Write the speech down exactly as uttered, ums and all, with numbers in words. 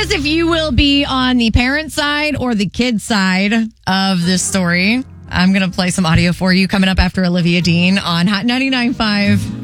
us if you will be on the parent side or the kid side of this story. I'm going to play some audio for you coming up after Olivia Dean on Hot ninety-nine point five.